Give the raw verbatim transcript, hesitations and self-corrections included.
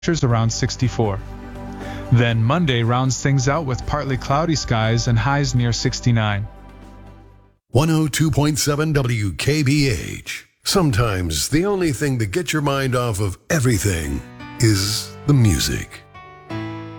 temperatures around sixty-four. Then Monday rounds things out with partly cloudy skies and highs near sixty-nine. one oh two point seven W K B H. Sometimes the only thing that gets your mind off of everything is the music.